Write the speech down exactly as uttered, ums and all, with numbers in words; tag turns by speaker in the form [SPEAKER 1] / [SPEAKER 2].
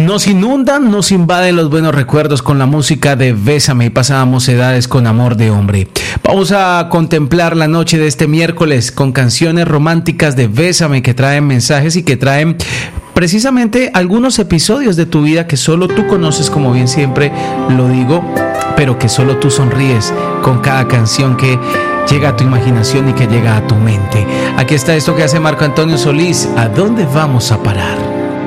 [SPEAKER 1] Nos inundan, nos invaden los buenos recuerdos con la música de Bésame y pasábamos edades con Amor de Hombre. Vamos a contemplar la noche de este miércoles con canciones románticas de Bésame que traen mensajes y que traen precisamente algunos episodios de tu vida que solo tú conoces, como bien siempre lo digo, pero que solo tú sonríes con cada canción que llega a tu imaginación y que llega a tu mente. Aquí está esto que hace Marco Antonio Solís, ¿a dónde vamos a parar?